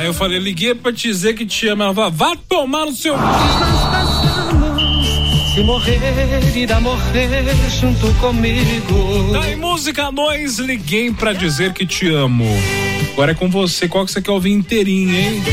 Aí eu falei, liguei pra te dizer que te amo. Ela falou, vá tomar no seu... Se morrer, irá morrer junto comigo. Daí, música 2, liguei pra dizer que te amo. Agora é com você, qual que você quer ouvir inteirinho, hein?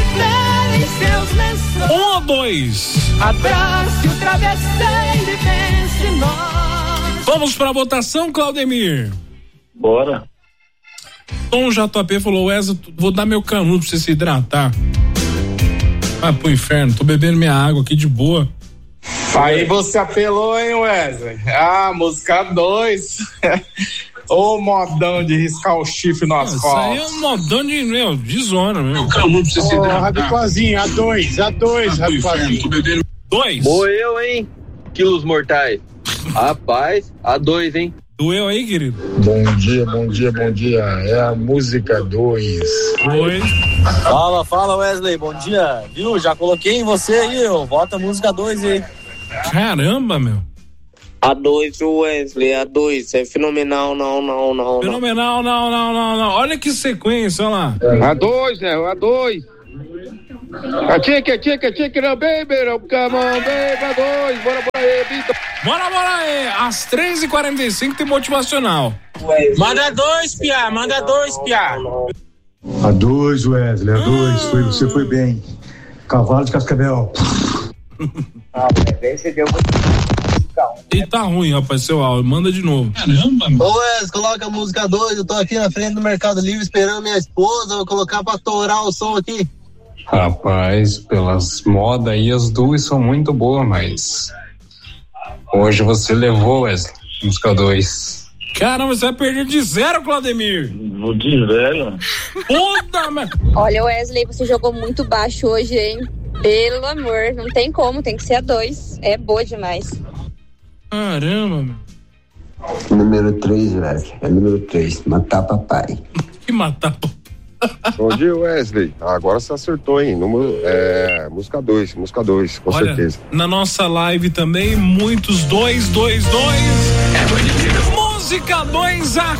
1 ou 2? Abrace o travesseiro e pense nós. Vamos pra votação, Claudemir? Bora. Tom JP falou, Wesley, vou dar meu canudo pra você se hidratar. Vai pro inferno, tô bebendo minha água aqui de boa. Aí você apelou, hein, Wesley? Ah, música 2. Ô modão de riscar o chifre nas costas. Isso aí é um modão de zona, meu. Meu canudo pra você se hidratar. Rabicozinho, A2, Rabicozinho. 2. Doeu, hein? Quilos mortais. Rapaz, A2, hein? Doeu aí, querido? Bom dia. É a música 2. 2. Fala, Wesley, bom dia. Viu? Já coloquei em você aí, ó. Bota a música 2 aí. Caramba, meu. A2, Wesley, A2, é fenomenal, não. Fenomenal, não. Olha que sequência, olha lá. A2, né? A2. A chica, não, baby, come on, baby, A2, bora aí, Vitor. Bora aí, às 3h45 tem motivacional. Manda 2, piá. A2, Wesley, A2, você foi bem. Cavalo de Cascavel. Você deu E tá ruim, rapaz, seu áudio, manda de novo. Caramba, mano. Ô, Wesley, coloca a música 2, eu tô aqui na frente do Mercado Livre esperando minha esposa, vou colocar pra torar o som aqui. Rapaz, pelas modas aí, as duas são muito boas, mas hoje você levou, Wesley, música 2. Caramba, você vai perder de 0, Claudemir. Vou de 0. Puta, mas... Olha, Wesley, você jogou muito baixo hoje, hein? Pelo amor, não tem como, tem que ser A2. É boa demais. Caramba, meu. Número 3, Wesley. É número 3. Matar papai. Que matar papai? Bom dia, Wesley. Agora você acertou, hein? Música 2, com Olha, certeza. Na nossa live também, muitos 2. Música 2,